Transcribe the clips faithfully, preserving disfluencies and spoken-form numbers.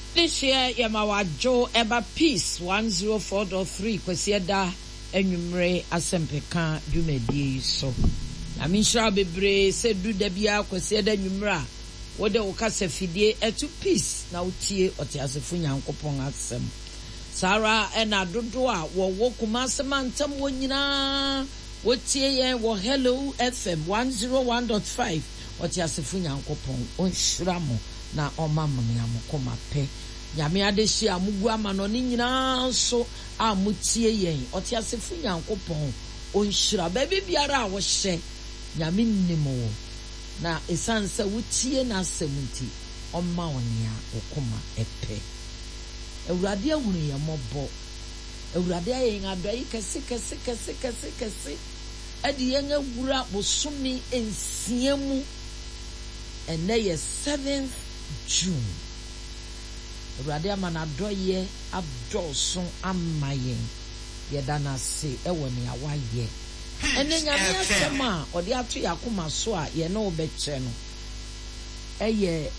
This year, Yamawajo Eba Peace one oh four point three Kwesieda Enyumre Asempeka Dumedi so. Amisha bebre se du debia Kwesieda Enyumra wode okase fidie etu peace na utie otiasefo Nyankopon asem. Sara ena dodo a wo wo Kumase mantam wo nyina wotie yen wo Hello F M one oh one point five otiasefo Nyankopon onhyira mo na omam me amokoma pe nyame adeshi amugu amano ni nyina so amutie yen otiasefo Nyankopon onhyira baby biara a wo hye nyame nnimo na esanse wotie na asemunti omma onia okoma epe ewurade ahunu ye mobo ewurade ayen adoi kese kese kese kese kese adi yen awura bosumi ensiemu ene ye seventh June. Ewurade amana doye abdosun amayen yedana se ewo ne awaye ene nyame asema ode ato yakoma so a ye na obeche no eye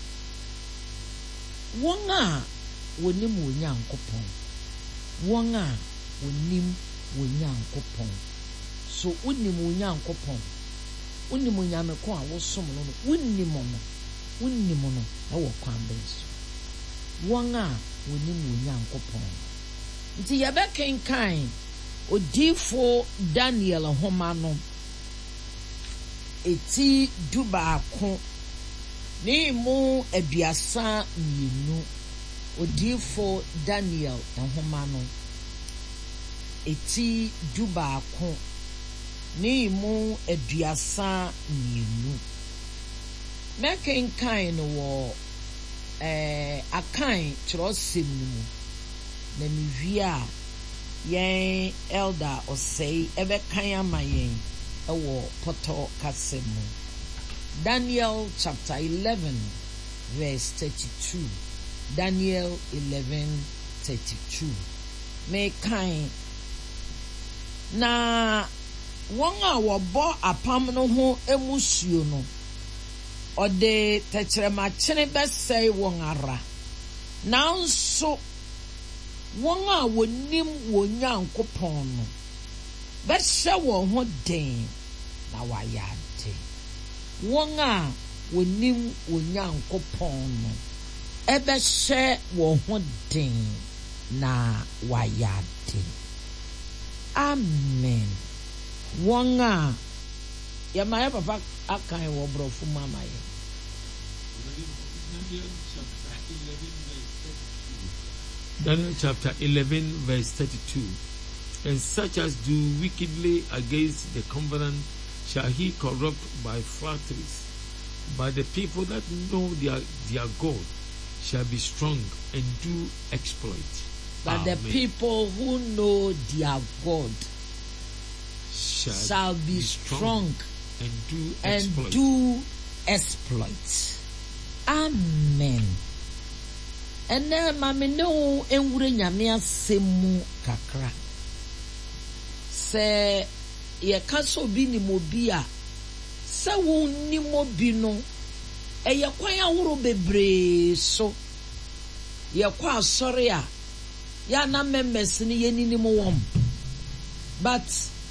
won a wonim wonyankopon won a wonim wonyankopon so wonim wonyankopon wonim nyame ko a wosom no wonim no wonim no ewo kwambe so won a wonim wonyankopon nti ye be kenkan odifo Daniel homa no eti dubaako ni mu aduasa mienu odifo Daniel homa no eti dubaako ni mu aduasa mienu mekenkan no wo eh akan trosem mu na miwia yen elder osei ebe kan amayen ewo poto kasemu Daniel chapter eleven verse thirty-two Daniel eleven thirty-two me kan na won a wo bo apam no ho emusuo no ode techerema chene besei won ara nanso won a wonim wonyankopon no behye won ho den na wayade won a wonim wonyankopon no ebehye won ho den na wayade amen won a yamaya papa akan wo brofu mama ye Daniel chapter eleven verse thirty-two. And such as do wickedly against the covenant shall he corrupt by flatteries. But the people that know their their God shall be strong and do exploit. But Amen. The people who know their God shall, shall be, be strong, strong and do exploit. And do exploit. Amen. And then mama no enwure nyame asemu kakra se ye kaso bi ni mobi a se wonni mobi no eye kwan aworo bebre so ye kwa asore a ya na members ni ye nini mo wom but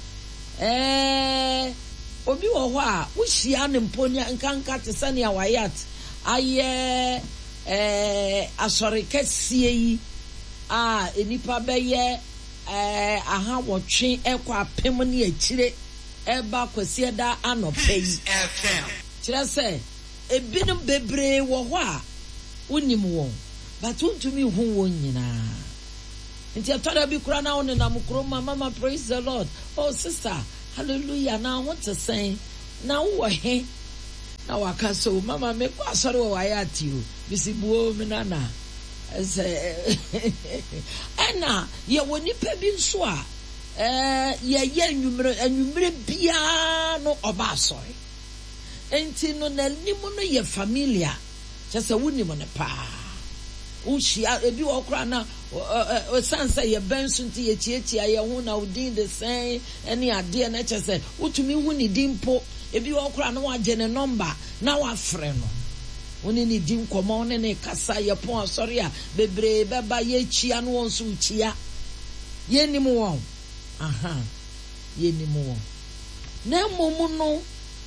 eh obi wo ho a wo hia ne mponya nkanka te sane a wayat aye eh asore kese yi a enipa beye eh aha wotwe ekwa apem ne akire eba kwase da anope yi kire se ebinum bebre wo ho a unim won but untumi hu won nyina nti atada bi kura na won na mukro mama praise the Lord oh sister hallelujah now what to say now wo he na waka so mama me kwa sori wo ayati o bisi buo me nana ese ena ye woni pa bi nso a eh ye ye anwumre anwumre bia no oba sori enti no na nimu no ye familia chese woni mo ne pa ushia ebi wo kra na o sansa ye bensu nti ye tietia ye hu na udin the same any ade na chese utumi hu ni dimpo ebi wo kra na wa je ne number na wa frɛ no Oni ni di nkɔmɔ one ne kasa ye pon asɔre a bebre beba ye chia no won so chia. Ye nim won. Aha. Ye nim won. Na momu no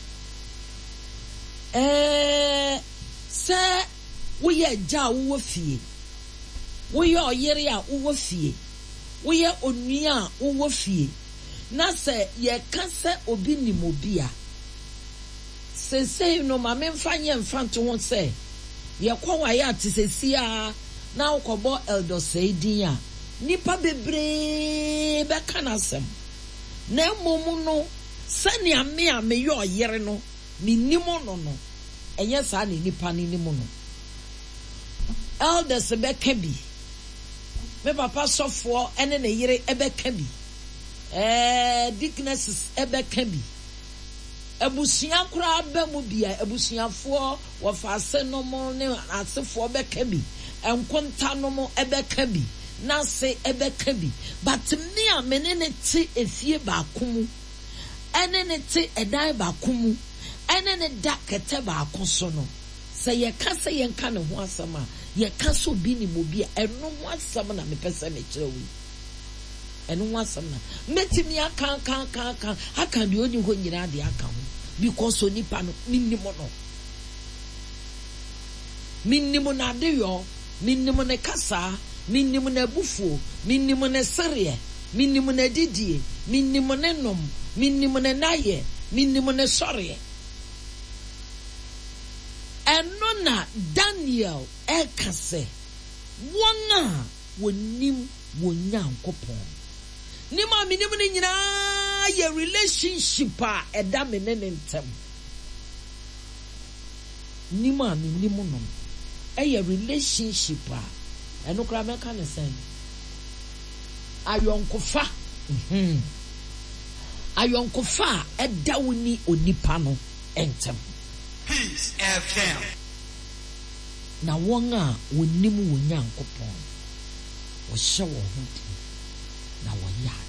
eh se wo ye ja wo fie. Wo ye oyere a wo fie. Wo ye onua a wo fie. Na se ye ka se obi nim obi a se se no ma me mfa nye mfa to ho se ye kwa wa ya te se si a na ukobo elder seidin a nipa bebre be kana sem na momu no sani ame a me yo yere no mi nimo no no enye sa na nipa ni nimo no elders be ka bi me papa sofo ene ne yere ebe ka bi eh dicknesses ebe ka bi abusuan kura ba mu bia abusuafo wo fa asenomo ne asefo be ka bi enkonta no mo ebe ka bi na se ebe ka bi but me a me ne ti efie ba komu ene ne ti edan ba komu ene ne da kete ba akoso no se ye ka se ye nka ne ho asama ye ka so bi ni mo bia eno ho asama na me pese me kire wi eno ho asama na metimi aka kan kan kan aka de oni ho nyina de aka ho because onipa no minimo no minimo na de yo minimo ne kasa minimo na bufuo minimo ne sere minimo na didie minimo ne nom minimo ne naye minimo ne sore eno na Daniel ekase wona wonim wonyankopon nima minim ne nyina ye relationship a eda me ne ntem nima minim no e ye relationship a eno kra me kan sen ayonkofa mhm ayonkofa eda woni onipa no ntem Peace F M na wonga wonim wonyankopon wo hye wo ho na wo yad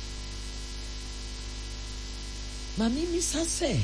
mami mi sase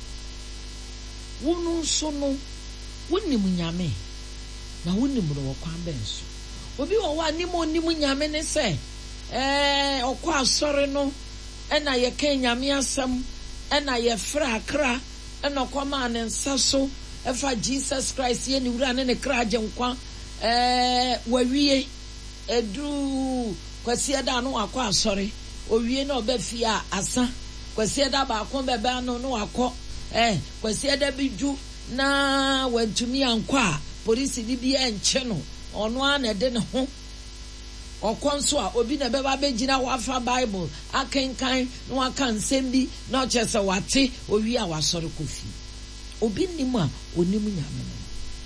wonu so no wonim nyame na wonim ro kwa benso obi wo wa nim onim nyame ne se eh okwa asore no e na ye kan nyame asem e na ye fra akra e na kwama ne nsaso e fa Jesus Christ ye ni wura ne ne kra agyenkwa eh wawie edu kwasi ada no akwa asore owie na obafi a asa kwasi ada ba akon bebe no no akọ eh kwasi ada biju na wantumi ankwa police ni bi enche no ono ana de ne ho okonso a obi na beba begina wafa Bible akenkan no aka nsem bi na ochese wate owie a wasore kofi obi nim a onim nyame no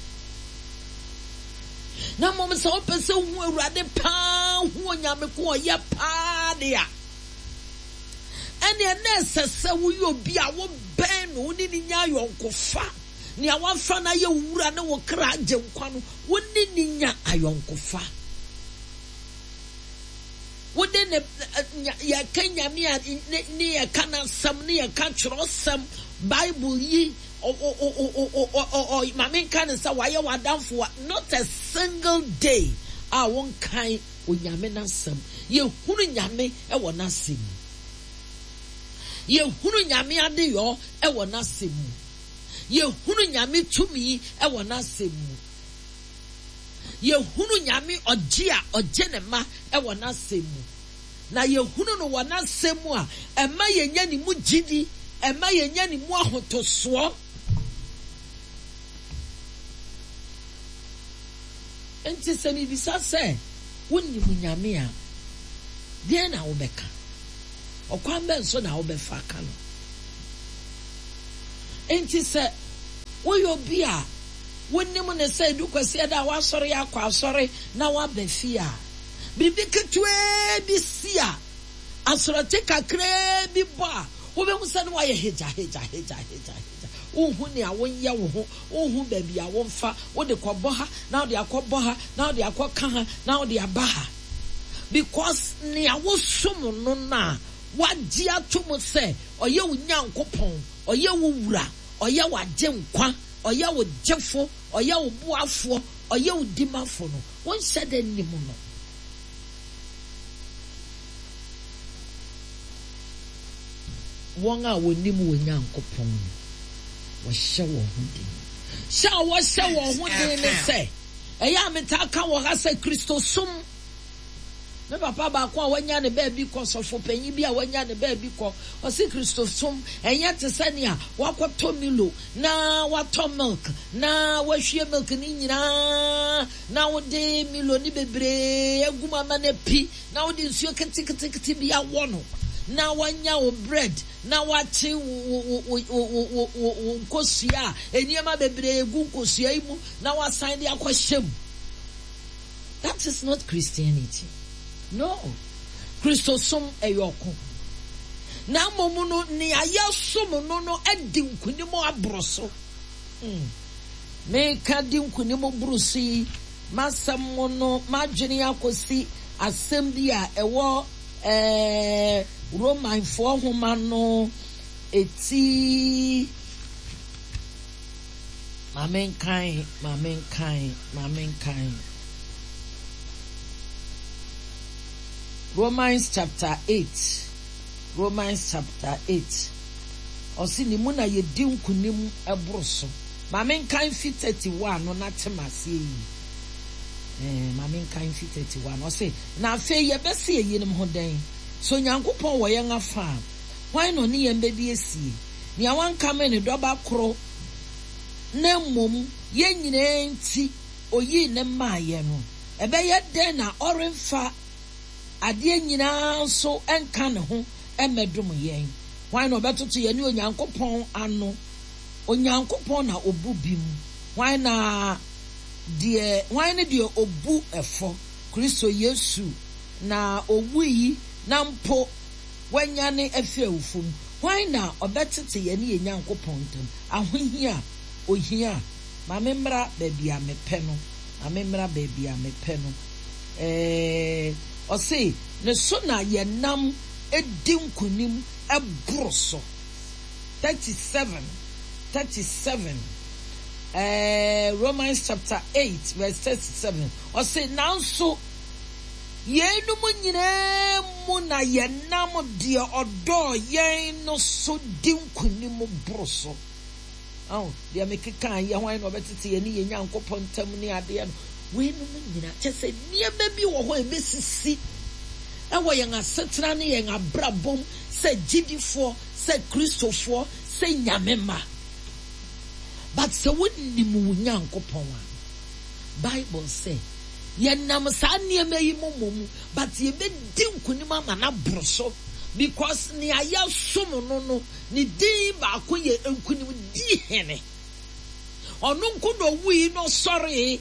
na mom se opese hu awurade pa hu nyame ko ye pa dia ene ene sese wo yo bi a wo ben no ni ni nya yonkofa ni awanfa na ye wura na wo kra agyenkwa no wo ni ni nya ayonkofa wo de ne ya kanyame a ni ya kana sam ni ya ka chro sam Bible yi o o o o o o mama kan say waye wadamfo not a single day a won kan onyame na sam ye hunu nyame e wo na sem ye hunu nyame ade yo e wo na sem ye hunu nyame tumi e wo na sem ye hunu nyame oje a oje ne ma e wo na sem na ye hunu no wo na sem a e ma ye nya ni mu gidi e ma ye nya ni mu ahotoso enti se mi bisa se wonni mu nyame a de na wo beka okwan ben so na wo be fa ka no enti se wo yo bi a wonni mu ne se du kwase da wa sore ya kwa sore na wa be fi a bibi ketwe bi sia asorote kakra bi bo a wo be mu se no wa ye heja heja heja heja uhu ni awon ye wo ho uhu ba bi awon fa wo de kobo ha na wo de akobo ha na wo de akoka ha na wo de aba ha because ni awo sum no na wagye atom se oye wo nyankopon oye wo wura oye wagye nkwa ɔyɛ wo gyefo, ɔyɛ wo boafo, ɔyɛ wo dimafo no. Won hyɛ da nim no. Won a wonim wo Nyankopɔn no. Wo hyɛ wo ho din. Hyɛ wo hyɛ wo ho din ne sɛ, ɛyɛ ameta ka wo ha sɛ Kristo som. Me papa ba ko a wanya ne baabi kɔ sɔfo panyi bi a wanya ne baabi kɔ ɔsi Kristo som ɛnyɛ te sɛ nea wakɔtɔ milo na watɔ milk na wahwie milk ni nyinaa na wode milo ni bebree egu mama na pi na wode nsuo kete kete kete bi awɔ no na wanya wo bread na wachi wo wo wo wo nkosua eniema bebree gu nkosua yi mu na wasan de akɔhyɛ mu. That is not Christianity. No. Kristo som eyoko. Na momu no ni ayasom no no edi nkunim abroso. Mm. Me ka di nkunim brusi masam no madwene akosi asem bi a ewo eh Roman fo homa no eti mamen kan mamen kan mamen kan Romans chapter eight. Romans chapter eight. Osi ni mu na ye di nkunim ebroso. Mamen kan fi thirty-one no na temase yi. Eh mamen kan fi thirty-one. Osi na afa ye bese ye nim ho den. So Nyankopɔn wo ye ngafa. Why no ni ye mbedi esie. Ni awan kame ne doba kro. Na mom ye nyine nti oyi ne maaye no. Ebe ye den na orenfa ade nyina so enka ne ho emedum yen. Why no beto to ye ni Onyankopɔn ano. Onyankopɔn na obu bim. Why na die why ne die obu efo Kristo Yesu na owu yi na mpo wanyane afi awufum. Why na obetete ye ni Nyankopɔn tam. Ahohia ohia ma memra baabi a mepɛ no. Ma memra baabi a mepɛ no. Eh Ose ne so na ye nam edi nkunim ebroso. thirty-seven thirty-seven uh, Romans chapter eight verse thirty-seven. Ose nanso ye no mu nyina mu na ye nam de odo ye no so di nkunim broso. Oh, they make kan ye hwan no betete ye ni ye Nyankopɔn tam ni ade no. We no nyina kyese niema bi wo ho ebesisi ewo ye ngasetra ne ye ngabrabom se gidifo se Kristofo se nyamema. But se wonni mu Nyankopɔn a Bible say ye nam sa niema yi momom but ye be di nkunim ama na broso because ni aya som no no ni din ba ko ye nkunim di hene onu nkuno wi no sorry.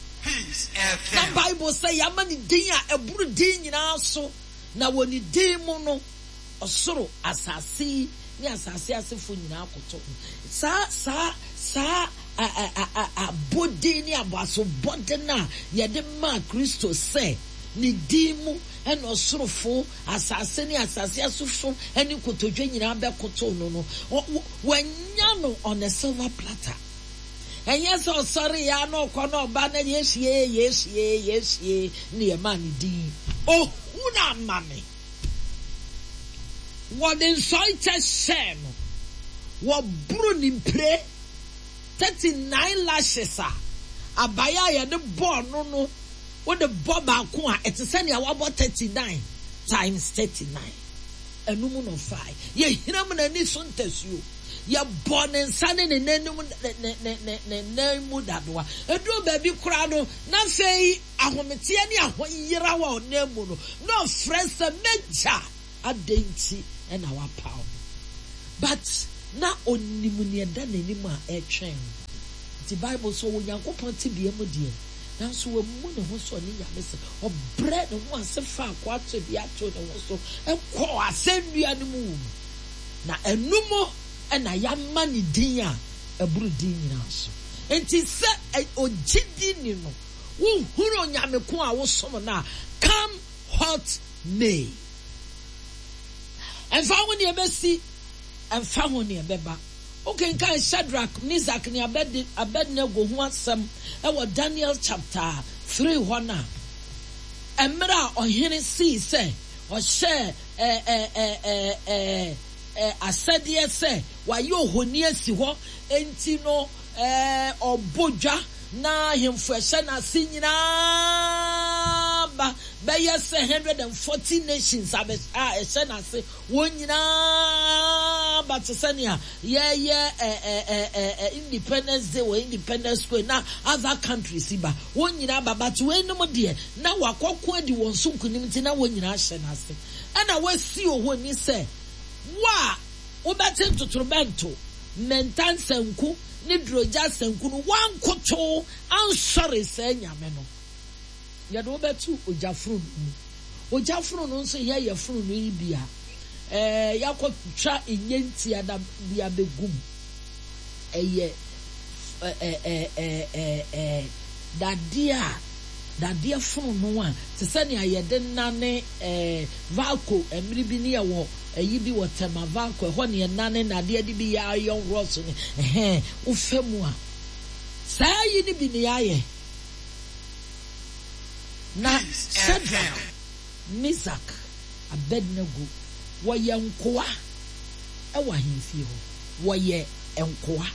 The Bible say yamani din a eburu din nyina so na woni din mu no osoro asase ni asase asefo nyina akoto sa sa sa a a a a body ni abaso body na ye de ma Kristo say ni din mu en osorofo asase ni asase asofo eni kotodwe nyina be koto no no wanya no on a silver platter. And yes, oh sorry, I know kono bana yes ye yes ye yes ye near money di. Oh, una mami. What inside shame? What brunin pre? Thirty-nine lashes ah. Abaya ya the born no no. What the boba kwa? It's a send ya about thirty-nine times thirty-nine. A woman of five. Ye hinamana ni son test you. Ya born and son in the name Mudadwa. A do baby crado, not say a hometiania when yerawa nemuno, no friends a meja a dainty and our power. But not only munia than anymore a train. The Bible so when you go to be a mudia. Now so a moon who saw Nia Miss or bread and once a far quarter be actual and also a qua send you on the moon. Now a no more. And I am money dear a brooding also. And tis said a ojidin no. Who who on Yamekua was someone now come hot May. And found your Bessie and found your Beba. Okay, can Shadrach, Meshach, ni Abed Abednego who some our Daniel chapter three one. Emra or Henry see say or share eh eh eh eh eh eh I said yes say why you who near si ho entino eh or boja na him fresh na sinyina ba be yes one hundred forty nations abe ah e say na say won nyina but senia yeah yeah eh eh eh Independence Day or Independence Square na other countries iba won nyina ba but we no mo de na wakoko adi won so nkunim ti na won nyina hye na say ana we si o ho ni say wa wo betin tuturubento mentan sanku ni droja sanku no wan koto ansori say nyame no ya do betu ojafuru no ojafuru no nso ye ye furu no ibia eh yakotwa enyenti ada bia begum eye eh eh eh eh eh dadia dadia furu no a te se ne ayede nane eh valco emri bi ne wo eyi bi wotema valco ho ne nane na de de bi ya yon ross ne eh ufemu a saa yi ni bi ne yaye na Shadrach, Meshach, Abednego, woye nkoa ewa himfie ho woye nkoa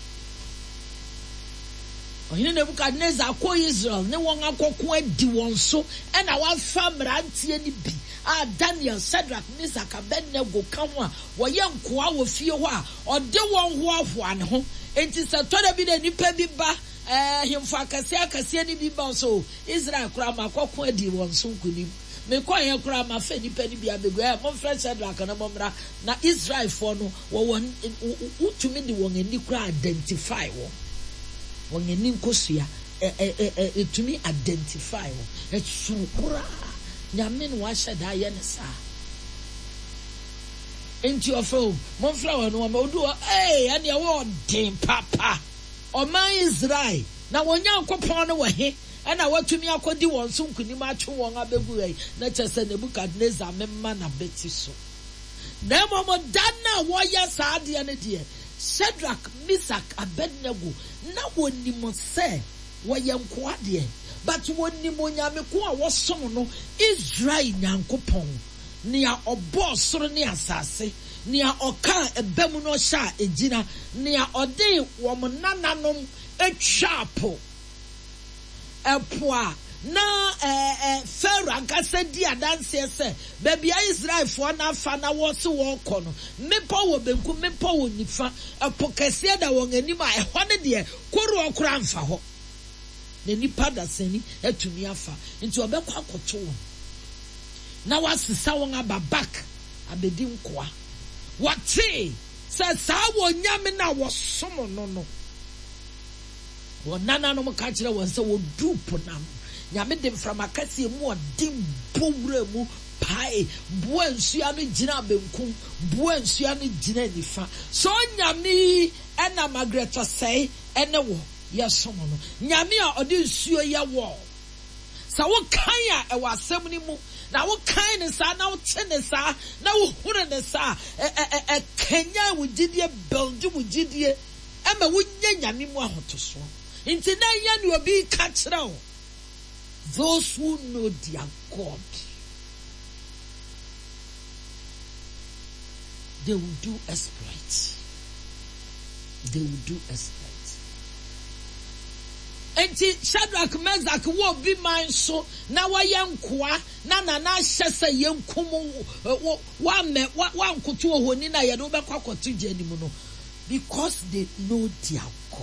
ohine Nebukadnezar ko Israel ne won akoko adi won so e na wa famra ntie ni bi a Daniel, Shadrach, Meshach, Abednego ka ho a woye nkoa wo fie ho a ode won ho ahoa ne ho enti se toda bi de nipa bi ba eh himfa akase akase ni bi ba so Israel kura makoko adi won so nkunim me kwa ye kura ma fe nipa ni bia begu e mo fresh Shadrach na momra na Israel for no wo won utumi di won ani kura identify wo won ani nkosua e e e etumi identify wo e sukura nyame no wa hyeda ye ne sa enti ofo mo flower no ma odu eh ane wo den papa o man Israel na wonya nkopon no wa he ana watumi akodi won so nkunim atwe won abegu ai na chese Nebukadnezar memma na beti so na momo dana wo ya saade ne de Shadrach, Meshach, Abednego na woni mo se wo ye nko ade but woni mo nyame ko a wo som no Israel nyankopon nia obo soro ne asase nia oka ebemu no sha ejina nia ode wo mo nananom etwapo epoa na eh eh Pharaoh ankasa di adanse se baby Israel for na fa na wo se wo kɔ no mepo wo benku mepo wo nifa epo kese da won anim a ɛhɔ ne de koro okura mfa hɔ na nipa da sani etumi afa nti obekɔ akoto wo na wasesa won aba back abedi nkoa wate se saa wo nyame na wo som no no wonana no ka kire won se wo dupe nam nyame dem from akase mu odin bowura mu pai boa nsua no gina benkum boa nsua no gina nifa so nyame ena magreto sei ene wo yesom no nyame a odi nsuo ye wo sa wo kan a e wasem ni mu na wo kan ne sa na wo te ne sa na wo huru ne sa e e e kenya wo gidie build wo gidie e ma wo nya nyame mu ahotoso inti na ya ni obi ka kire wo those who know their God, they will do exploits. They will do exploits. Enti Shadrach, Meshach wo bi man so na wa yenkoa na na na hyese yenkum wa me wa nkoto ohoni na ye do be kwakoto jani mu no because they know their God.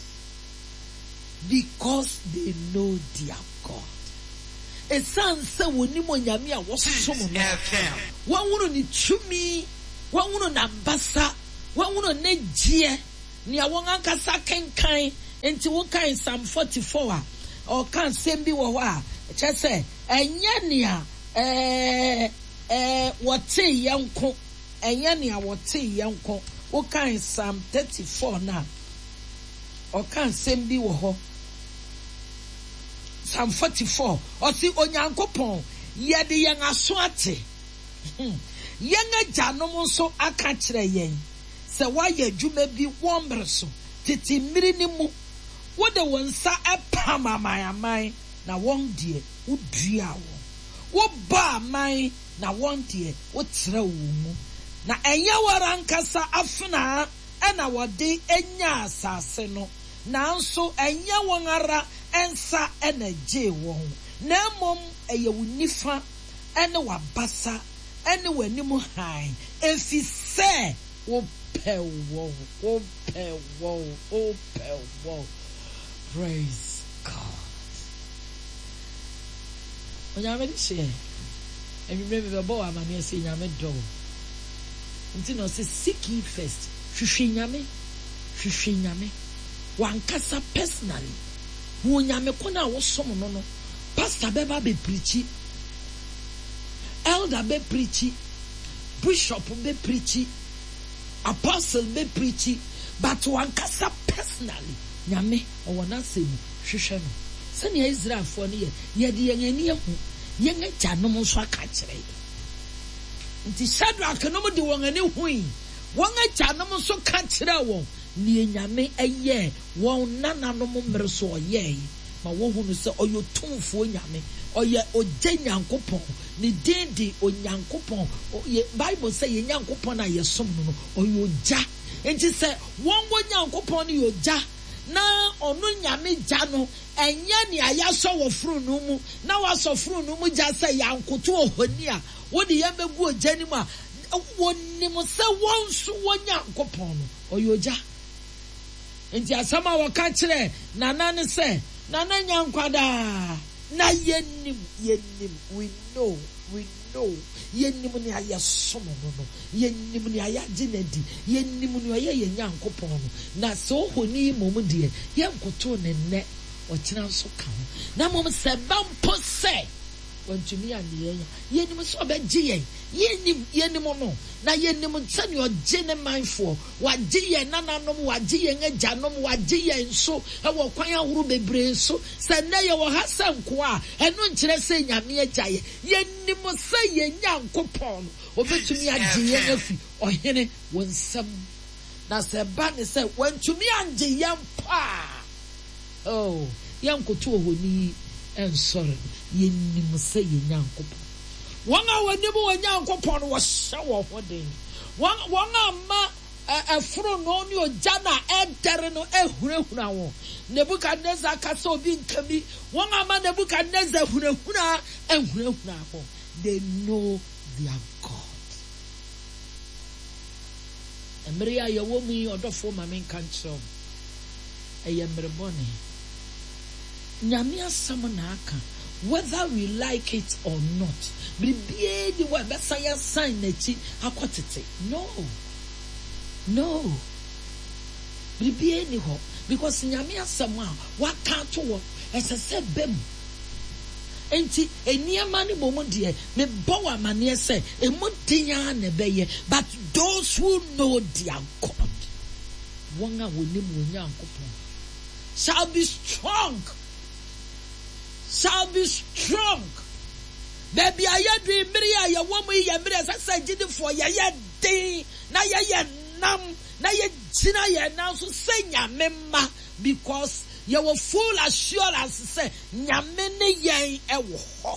Because they know their God. A son say woni mo nyame a wo som no. Wa wonu ni tumi, wa wonu na basa, wa wonu ne gie, ni a won ankasa kenkan enti wo kan Psalm forty-four a o kan sembi wo ho a che se enya ne a eh eh wote yenko, enya ne a wote yenko. Wo kan Psalm thirty-four na o kan sembi wo ho Psalm forty-four osi onyankopon ye de yen aso ate yen agyanom nso aka kire yen sɛ wayɛ adwuma bi wɔn mmere so tete mmiri ne mu wode wɔn nsa ɛpam aman na wɔn deɛ wodua wɔn wobɔ aman na wɔn deɛ wotrɛ wɔn mu na ɛnyɛ wɔra nkasa afena ɛna wɔde enya asase no nanso ɛnyɛ wɔn ara ɛnsa ɛna gye wɔn na mmom ɛyɛ wo nifa ɛne wabasa ɛne w'anim han efi sɛ wopɛ wɔn wopɛ wɔn wopɛ wɔn. Praise God. Onyame di share. Emi me be bo amane ase nyame do. Nti no say seek ye first. Hwehwe nyame. Hwehwe nyame. Wankasa personally. Wo nyame ko na wo som no no. Pastor beba be preachi. Elder be preachi. Bishop be preachi. Apostle be preachi. But wankasa personally. Nyame owo na semu hwehwe no se ne Israel fo ne ye ye de yen ani ehu yen agya no mo so aka kire nti Shadrach no mo de won ani hui won agya no mo so ka kire won ne Nyame eye won nana no mo mmere so oye ma wo hu no se oyo tumfo Nyame oye ogye Nyankopon ne din di Onyankopon Bible say ye Nyankopon na ye som no oyo gya nti se won wo Nyankopon ne yo gya na onu nyame gya no enya ne ayaso wo furu no mu na waso furu no mu gya se yankoto ohoni a wo de yebegu ogya mu a wonni mo se wonso wonyankopon no oyogya enti asama wo ka kire nana ne se nana nyankwada na yennim yennim we know we know yennim ne ayaso no no yennim ne ayaginedi yennim ne oye yenyankopon no na so honi mom de yenkoto ne ne o kina so ka ho na mom se bampo se wantumi ane yen yennim so obegye yen yennim yennim no na yennim ntane ogye ne manfo wagye yen nananom wagye yen agyanom wagye yen so e wo kwan ahuru bebre so se na ye wo hasanko a eno nkire se nyame agyaye yennim se yenyankopon obetumi agye yen afi ohene wonsam na se ba ne se wantumi anje yen pa oh yankoto ohoni ensore yennim se yenyankopon won a wanim wonyankopon wo hye wo hoden won won ama afro no ni ogya na edere no ehurehura wo Nebukadnezar ka so bi nkami won ama Nebukadnezar hurehura ehurehura wo they know their God. Emria ye wo mi odofo ma men kan chom eye mrebone nyame asam na aka whether we like it or not bibie di wa be say sign na chi akotete no no bibie ni ho because nyame asam a wa ka to wo esese bem enti eniema ni bomo de me bow amane se emutinya na beye but those who know their God wonga wonim wonyankopon shall be strong shall be strong. Baby, I had dream, Maria, your woman, your mirrors, I said, did it for ya, ya, day, na ya, ya, nam, na ya, china, ya, now, so say, ya, memma, because you were full assurance, say, ya, many, ya, a ho.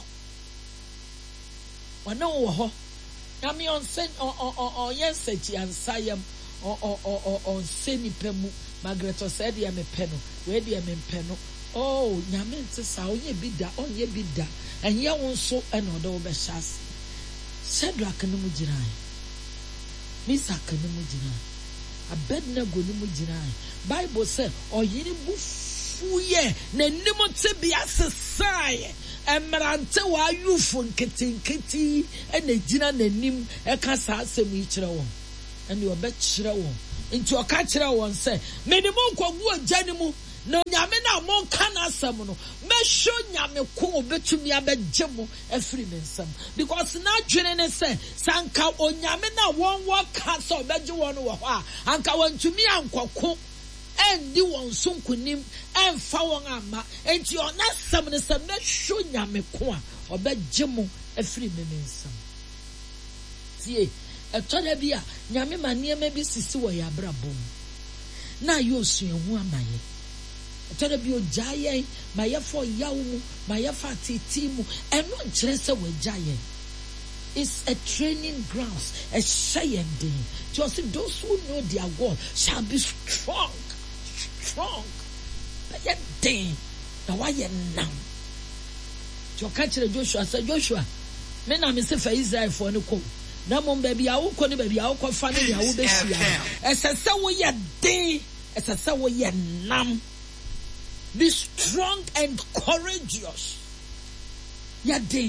Well, no, ho. I mean, on send, or, or, or, yes, and Siam, or, or, or, on semi pemu, Margaret said, ya, me peno, where do you mean peno? Oh, nyame nte sa onye bi da onye bi da enye won so ena odo wo be hyase Shadrach no mu giran Meshach no mu giran Abednego no mu giran Bible say oyiri bu fuye na nim te bia sesae emrante wa yufu nketenketi ena gina nanim e ka sa asem yi kire won ene obe kire won nti o ka kire won say menimu nkwagu agya mu no nyame na mo kana asem no me sho nyame ko obetumi abegye mo afiri mensam because na dwene ne se sanka onyame na won wo ka so obegye won wo ho a anka wantumi ankoko endi won sunkunim emfa won ama enti ona asem ne se me sho nyame ko a obegye mo afiri mensam tie ɛtɔda bi a nyame ma nneɛma bi sisi wɔ yɛ abrabɔ mu na yɛ osuahu ama yɛ ɛtɔda bi ogya yɛn ma yɛfa ɔyaw mu ma yɛfa atete mu ɛno nkyerɛ sɛ wɔagya yɛn. It's a training grounds. A shayending. Just those who know their God shall be strong. Strong. But yet they. Now why you now? You catch the Joshua. Said Joshua. Me na me say for Israel for no ko. Na mom baby I will call the baby I will call family I will be here. As a say we ye day. As a say we ye nam. Be strong and courageous. Ye day.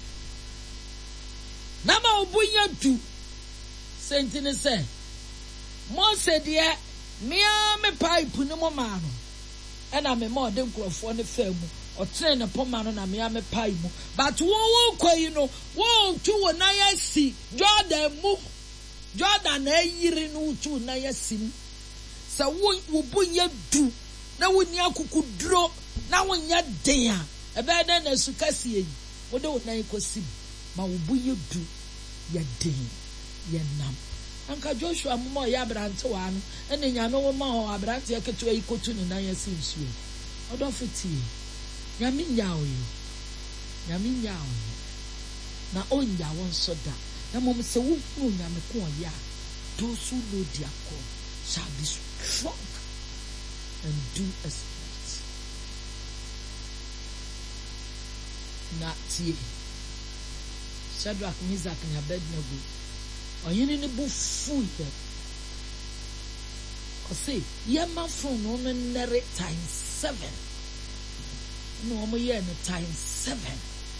Nama obunya du sentine se mo se de mea me pipe no mo ma no e na me mo de nkrofo ne fa mu o tren ne poma no na mea me pipe mu but wo wo kwai no wo tu wo na ya si Jordan mu Jordan na yiri no tu na ya si se wo wo bunya du na wo ni akukuduro na wo nya den a e be na na sukasi yi wo de wo na ikosi ma ubu yedu ya den ya nam anka Joshua mo ya abrante wa no ene nyame wo ma ho abrante ya keto yi kotu ne nan ya sinsuo odo fiti nyame nyawo yi nyame nyawo na onya won so da na mom se wo hu nyame ko ya those who know their God shall be strong and do exploits. Na tie Shadrach, Meshach, and Abednego. Or you need to be full here. Or say, yeah, my phone only narrate times seven. No, I'm here times seven.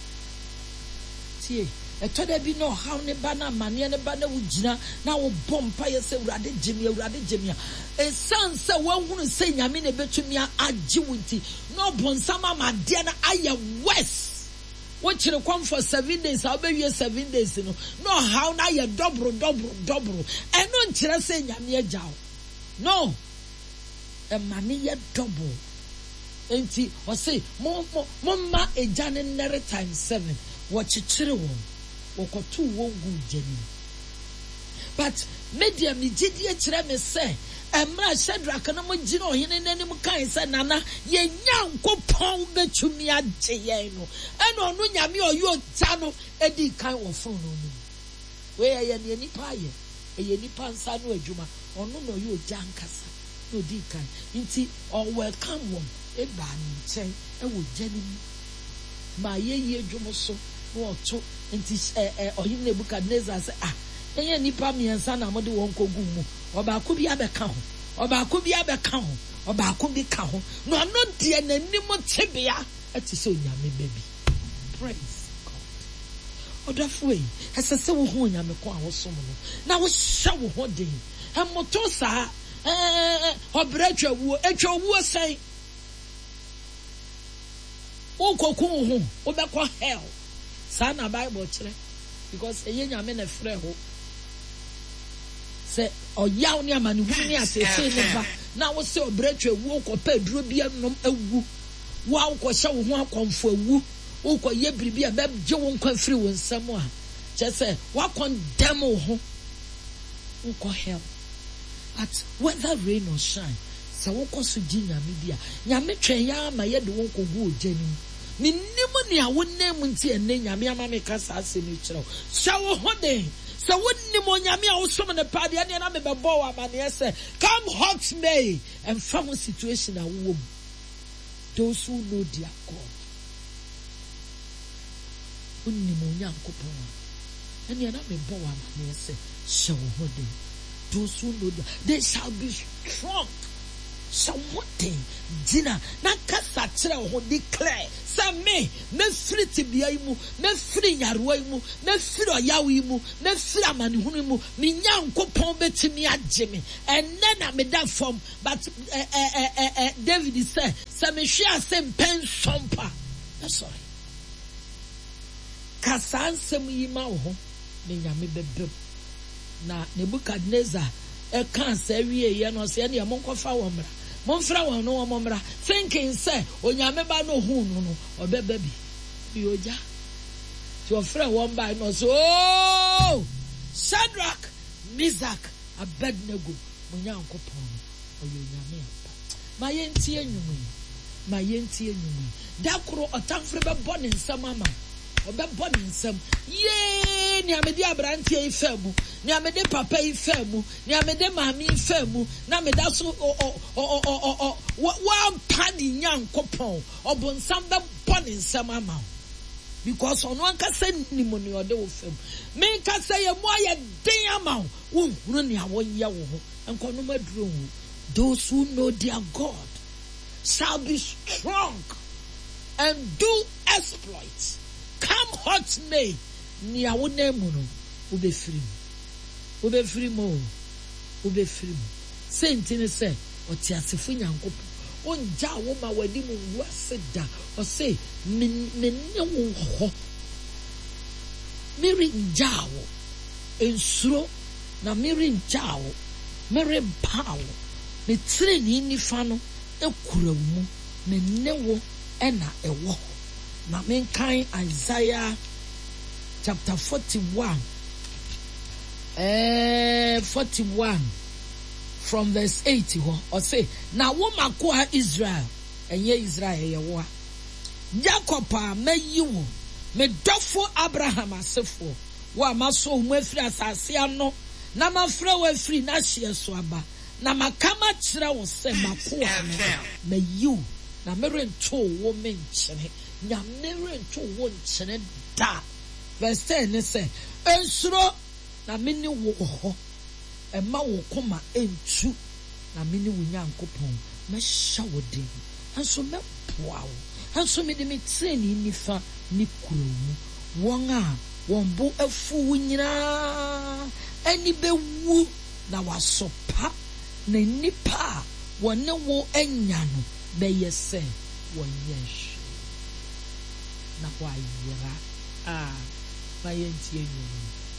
See, I told there be no how ne banner money and a banner with Gina. Now, bomb fire say, Raddy Jimmy, Raddy Jimmy. A son said, one who say, I mean, a bit to me, I agility. No, Bonsama, my dear, I am West. What you come for seven days? I'll be here seven days. You know, no how now you double, double, double. And no chira say nyame jaw. No, a money you double. Enti or say mo mo mama a jane nere times seven. What you chira won? Woko two won good jenny. But media me jidi chira me say. Emra Shadrach na mo gino hene nani mo kan se nana ye nyankopon betumi agye ye no eno no nyame oyo ta no edi kan wo fon no no we ye ne nipa ye ye nipa nsa no adwuma ono no yo jankasa no di kan nti o welcome won e ba ni nchen e wo jani ma ye ye adwuma so no to nti eh eh ohim Nebukadnezar se ah eye nipa miensa na mo de won kogu mu obaako bi abeka ho obaako bi abeka ho obaako bi ka ho no no de nanim tebea ati se onyame baby. Praise God. Odafo yi esese wo ho onyame ko a wo som no na wo hye wo ho den emoto sa eh obratwa wo etwa wo sai wo kokun ho wo be ko hell sa na Bible kire because eye nyame na frɛ ho se oyaw ni amani hu ni asese ne ba na wo se obratwa wu ko pa duro bia nom awu wa wo ko hye wo ho akomfo awu wo ko ye biribi a be gye wo nkwa firi wo nsam a che se wa condemn wo ho wo ko hell at whether rain or shine se wo ko so gi nyame bia nyame twen ya ma ye de wo ko gu ogani ni nimu ni a wo nem nti enne nyame ama me kasa ase ni kyerɛw hye wo ho den. So when mo nyame a wo som ne pa de na me bebo wa mane say come hot May and from a situation a wo those who know their God unni mo nyankopon ene na me bo wa mane say hye wo ho den those who know their, they shall be strong. Something Gina na kasa kire ho declare say me me free tibia imu me free yarwa imu me free oyawo imu me free amanehunu imu me nyankopon betimi agye me enne na me da form but eh eh eh eh David say say me hwe asem pen sompa sorry kasa ansem yima wo me nyame bebe na Nebukadnezar e kan say wie ye no say ne monkofa wo mra monfra won no momra thinking say onyame ba no hu no no obeba bi bi oja ti ofra won ba no so Shadrach, Meshach, Abednego, Munyankopon, Oyonyame apa. Ma yenti enyumu. Ma yenti enyumu. Dakro otamfre be bɔ ne nsam ama. Obɛbɔ ne nsam. Ye ni amede abrantie ifa mu. Ni amede papa ifa mu. Ni amede maami ifa mu. Na meda so o o o o o wa pa ni Nyankopon. Obonsam be bɔ ne nsam ama. Because on one can say ni money or they will film. Me can say a more day amount. Won't run ya one year and conoma drone. Those who know their God shall be strong and do exploits. Come hot May. Ni a one name ube free. Ube free mo. Ube free. Saint in a say, or Tiasifunya and Copo. On ja woman where the moon was said that or say, men no ho. Mary Jaw in slow na Mary Jaw, Mary Pow, me train in the funnel, a kuramu, me newo, ena a walk. Na mankind Isaiah chapter forty-one, eh, forty-one. From verse eighty, or say, now woman call Israel, and ye Israel, ye wa. Jacob, me you, me dofo Abraham asefo, wa maso umwefri asasiano, na mafre we free na shie swaba, na makama chira wo se makuwa me you, na mere nto wo me nchene, na mere nto wo nchene da. Verse ten ne say, ensuro na mini wo ho. Emma wo koma entu na mini wo Nyankopon me shawodin anso me poa wo anso me de me treni nifa ni kuromu won a won bo afu wo nyina ani bewu na wasopa na nipa wone wo anya no be yese wo yesh na wa yira ah ba yenti enyu